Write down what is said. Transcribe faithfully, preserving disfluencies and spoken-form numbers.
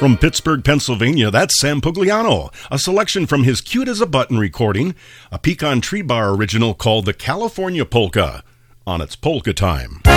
From Pittsburgh, Pennsylvania, that's Sam Pugliano. A selection from his Cute as a Button recording, a Pecan Tree Bar original called the California Polka, on its Polka Time.